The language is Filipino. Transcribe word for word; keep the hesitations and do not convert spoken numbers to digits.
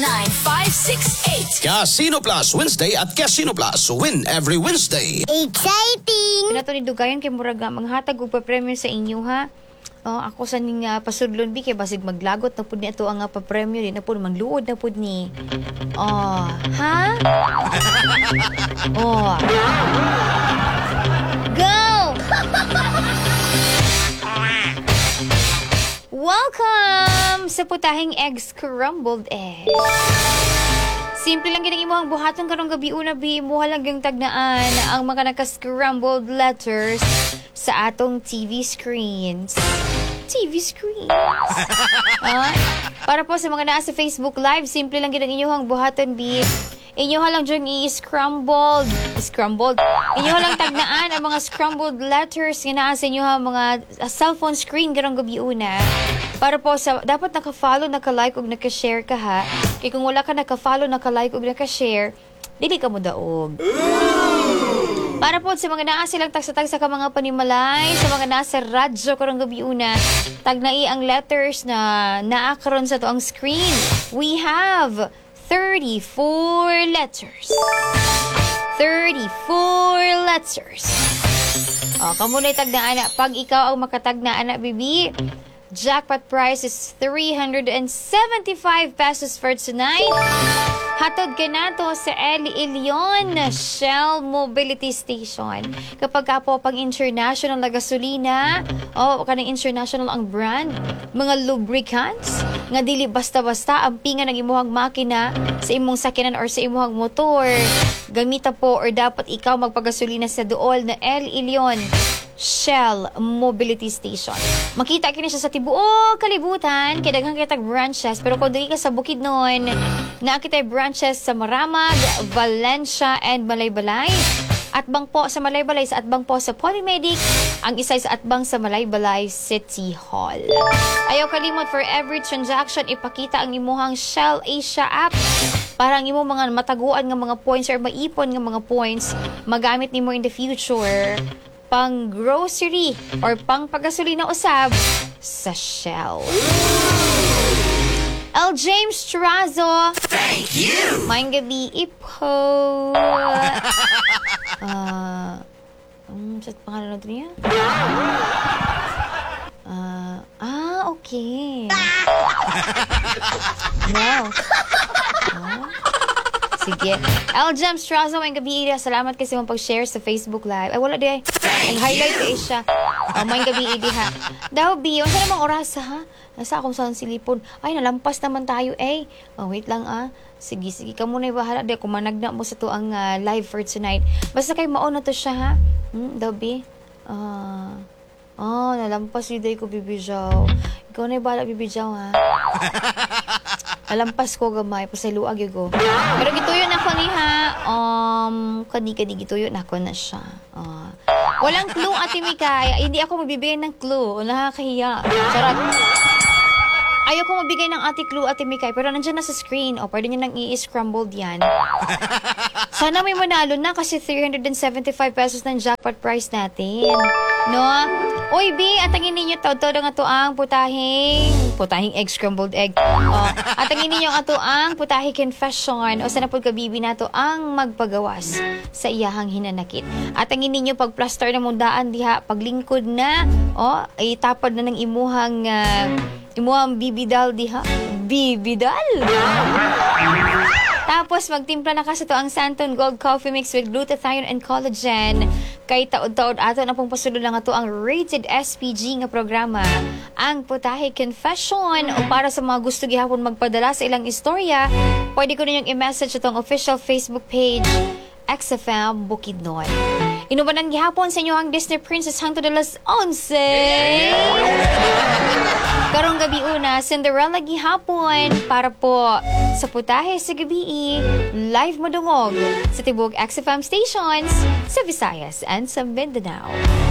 nine five six eight. Casino Plus Wednesday at Casino Plus win every Wednesday. Exciting! Pinato ni Dugayon kay Muraga, manghatag og pa-premyo sa inyo ha. Oh, ako sa ning uh, pasudlon bi kay basig maglagot na pud ni ato ang uh, pa-premyo din na pud magluod na pud ni. Oh, ha? Oh. Go! Welcome sa putahing eggs crumbled eggs. Simple lang ginang imuhang buhaton karong gabi una bi mo lang gyung tagnaan ang mga naka-scrambled letters sa atong T V screens. T V screens. ah, para po sa mga naa sa Facebook Live, simple lang ginang inyong buhaton bi. Inyo lang dyan i-scrambled. Scrambled. Inyo lang tagnaan ang mga scrambled letters nga naa sa inyo mga uh, cellphone screen karong gabi una. Para po sa, dapat naka-follow, naka-like, ug naka-share ka ha. Kaya kung wala ka naka-follow, naka-like, ug naka-share, dili ka mo daog. Para po sa mga naa silang tagsa-tagsa ka mga panimalay, sa mga nasa radyo karong gabi una, tagnai ang letters na naa karon sa to ang screen. We have thirty-four letters. thirty-four letters. O, kamunay tagnaan na. Pag ikaw ang makatagnaan na, bibi, jackpot price is three hundred seventy-five pesos for tonight. Hatod ka na to sa El Ilion Shell Mobility Station. Kapag ka po pang international na gasolina, o kanang international ang brand, mga lubricants, nga dili basta-basta ang pinga ng imuhang makina sa imong sakyanan or sa imuhang motor, gamita po or dapat ikaw magpagasolina sa duol na El Ilion Shell Mobility Station. Makita kini siya sa tibuok kalibutan, kay daghang kitag branches, pero kung dili ka sa Bukidnon, nakita branches sa Maramag, Valencia, and Malaybalay. Atbang po sa Malaybalay, sa atbang po sa Polymedic, ang isa sa atbang sa Malaybalay City Hall. Ayaw kalimot, for every transaction, ipakita ang imuhang Shell Asia app para ang imong mga mataguan nga mga points or maipon nga mga points magamit nimo in the future pang grocery or pang pagasolina usab sa Shell. L. James Strazo. Thank you! Maayong gabi, Ipo. Ah, uh, um, sa pangalan natin niya? Uh, ah, okay. Wow. Ah. Sige. L. James Strazo, maayong gabi, Ida. Salamat kasi mong pag-share sa Facebook Live. Ay, wala di ay. Ang highlight ko is siya. Oh, maayong gabi, Ida, ha. Daw, Bi, saan namang oras, ha? Nasa akong saan silipon. Ay, nalampas naman tayo, eh. Oh, wait lang, ah. Sige, sige. Ka muna bahala. Di, kumanagna mo sa to ang uh, live for tonight. Basta kayo mauna to siya, ha? Hmm, daw, Bi. Ah... Uh, oh, nalampas yung day ko, Bibijaw. Ikaw na yung bahala, Bibijaw, ha? Nalampas ko, gamay. Pasiluag yung go. Pero gituyo na ko ni, ha? Um, kani-kani gituyo na ko na siya. Uh, walang clue, Ate Mikay. Hindi ako magbibigay ng clue. Nakakahiya. Charot. Ayaw ko mabigay ng ate clue, Ate Mikay, pero nandiyan na sa screen. O, pwede nyo nang i-scrambled yan. Sana may manalo na kasi three hundred seventy-five pesos ng jackpot price natin. No? Oy, B, atangin ninyo to-to nga to ang putahing, putahing egg, scrambled egg. O, atangin ninyo nga to ang putahing confession. O, sana po kabibi na to ang magpagawas sa iyahang hinanakit. Atangin ninyo pag-plaster na mundaan diha, paglingkod na, o, ay tapad na ng imuhang, uh, imuhang bibidal diha. Bibidal? Tapos, magtimpla na kasi to ang Santon Gold Coffee Mix with glutathione and collagen. Kay taod-taod ato na pong pasulod lang ito ang rated S P G nga programa. Ang Putahe Confession. O para sa mga gusto gihapon magpadala sa ilang istorya, pwede ko ninyong i-message itong official Facebook page, X F M Bukidnon. Inubanan gihapon sa inyo ang Disney Princess hangtod alas onse. Karong gabi una, Cinderella gihapon para po sa Putahe sa gabi, live madungog sa tibok X F M stations sa Visayas and sa Mindanao.